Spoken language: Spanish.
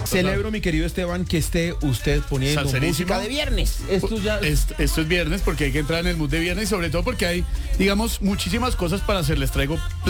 Celebro, mi querido Esteban, que esté usted poniendo Salserísimo. música de viernes. Esto ya... Esto es viernes porque hay que entrar en el mood de viernes y sobre todo porque hay, digamos, muchísimas cosas para hacer. Les traigo